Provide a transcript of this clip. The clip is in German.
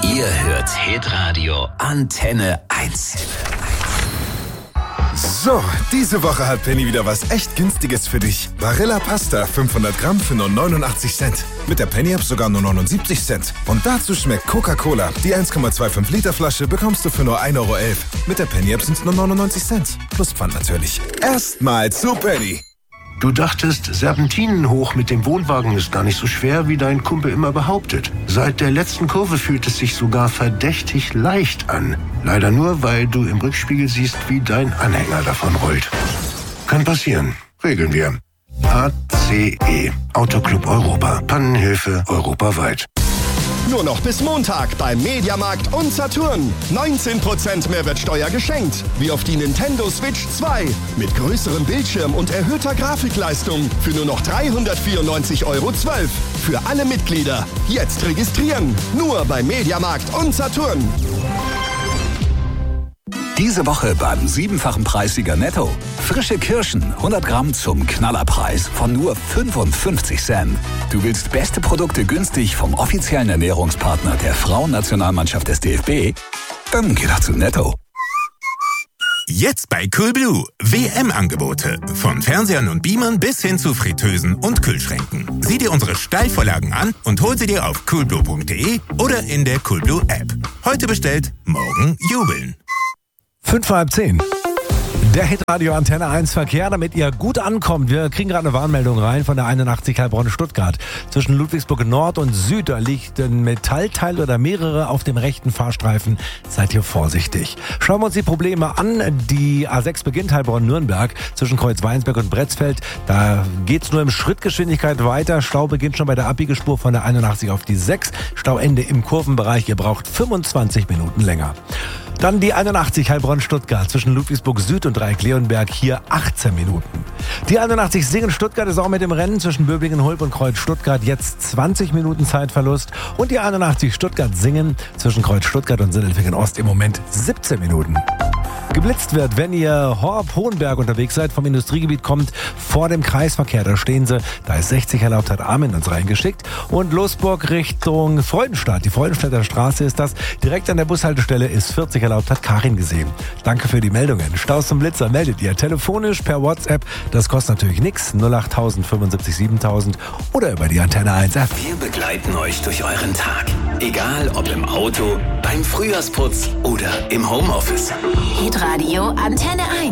Ihr hört Hitradio Antenne 1. So, diese Woche hat Penny wieder was echt Günstiges für dich. Barilla Pasta 500 Gramm für nur 89 Cent. Mit der Penny-App sogar nur 79 Cent. Und dazu schmeckt Coca-Cola. Die 1,25 Liter Flasche bekommst du für nur 1,11 Euro. Mit der Penny-App sind es nur 99 Cent. Plus Pfand natürlich. Erstmal zu Penny. Du dachtest, Serpentinen hoch mit dem Wohnwagen ist gar nicht so schwer, wie dein Kumpel immer behauptet. Seit der letzten Kurve fühlt es sich sogar verdächtig leicht an. Leider nur, weil du im Rückspiegel siehst, wie dein Anhänger davon rollt. Kann passieren. Regeln wir. ACE. Autoclub Europa. Pannenhilfe europaweit. Nur noch bis Montag beim Mediamarkt und Saturn. 19% Mehrwertsteuer geschenkt. Wie auf die Nintendo Switch 2. Mit größerem Bildschirm und erhöhter Grafikleistung. Für nur noch 394,12 Euro. Für alle Mitglieder. Jetzt registrieren. Nur beim Mediamarkt und Saturn. Diese Woche beim 7-fachen Preissieger Netto. Frische Kirschen, 100 Gramm zum Knallerpreis von nur 55 Cent. Du willst beste Produkte günstig vom offiziellen Ernährungspartner der Frauennationalmannschaft des DFB? Dann geh doch zu Netto. Jetzt bei Coolblue WM-Angebote. Von Fernsehern und Beamern bis hin zu Fritteusen und Kühlschränken. Sieh dir unsere Steilvorlagen an und hol sie dir auf coolblue.de oder in der Coolblue App. Heute bestellt, morgen jubeln. 5:30. Der Hitradio Antenne 1 Verkehr, damit ihr gut ankommt. Wir kriegen gerade eine Warnmeldung rein von der 81 Heilbronn-Stuttgart. Zwischen Ludwigsburg Nord und Süd, da liegt ein Metallteil oder mehrere auf dem rechten Fahrstreifen. Seid ihr vorsichtig. Schauen wir uns die Probleme an. Die A6 beginnt Heilbronn-Nürnberg zwischen Kreuzweinsberg und Bretzfeld. Da geht's nur in Schrittgeschwindigkeit weiter. Stau beginnt schon bei der Abbiegespur von der 81 auf die 6. Stauende im Kurvenbereich. Ihr braucht 25 Minuten länger. Dann die 81 Heilbronn-Stuttgart zwischen Ludwigsburg Süd und Dreieck-Leonberg, hier 18 Minuten. Die 81 Singen-Stuttgart ist auch mit dem Rennen zwischen Böblingen-Hulb und Kreuz-Stuttgart jetzt 20 Minuten Zeitverlust. Und die 81 Stuttgart-Singen zwischen Kreuz-Stuttgart und Sindelfingen-Ost im Moment 17 Minuten. Geblitzt wird, wenn ihr Horb-Hohenberg unterwegs seid, vom Industriegebiet kommt, vor dem Kreisverkehr, da stehen sie, da ist 60 erlaubt, hat Armin uns reingeschickt. Und Losburg Richtung Freudenstadt, die Freudenstädter Straße ist das, direkt an der Bushaltestelle ist 40 erlaubt, hat Karin gesehen. Danke für die Meldungen. Staus zum Blitzer meldet ihr telefonisch per WhatsApp, das kostet natürlich nichts, 08000 75 7000 oder über die Antenne 1 App. Wir begleiten euch durch euren Tag. Egal ob im Auto, beim Frühjahrsputz oder im Homeoffice. Hitradio Antenne 1.